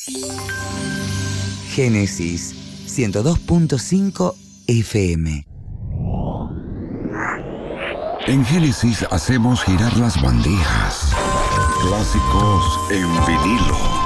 Génesis 102.5 FM. En Génesis hacemos girar las bandejas. Clásicos en vinilo.